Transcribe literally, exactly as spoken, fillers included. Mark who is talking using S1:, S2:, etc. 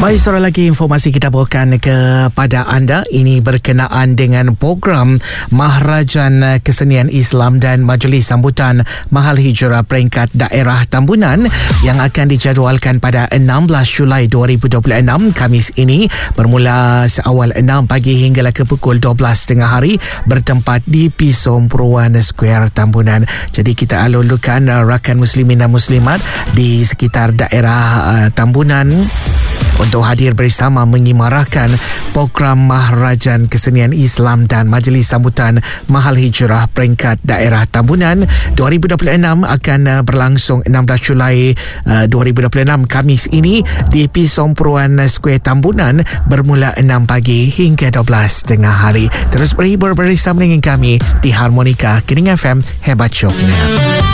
S1: Baik, seorang lagi informasi kita bawakan kepada anda. Ini berkenaan dengan program Maharajan Kesenian Islam dan Majlis Sambutan Mahal Hijrah peringkat daerah Tambunan yang akan dijadualkan pada enam belas Julai dua ribu dua puluh enam, Khamis ini, bermula seawal enam pagi hinggalah ke pukul dua belas tengah hari, bertempat di Pisong Purwan Square Tambunan. Jadi kita alur-alurkan rakan muslimin dan muslimat di sekitar daerah uh, Tambunan untuk hadir bersama mengimarahkan program Maharajan Kesenian Islam dan Majlis Sambutan Mahal Hijrah peringkat daerah Tambunan dua ribu dua puluh enam akan berlangsung enam belas Julai dua ribu dua puluh enam, Khamis ini, di Pisong Purwan Square Tambunan, bermula enam pagi hingga dua belas tengah hari. Terus berhibur bersama dengan kami di Harmonika Kening F M, hebat syoknya.